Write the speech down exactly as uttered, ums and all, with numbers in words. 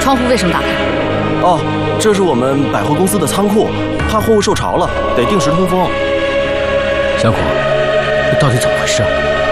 窗户为什么打开？ 哦，这是我们百货公司的仓库，怕货物受潮了，得定时通风。 小果，这到底怎么回事啊？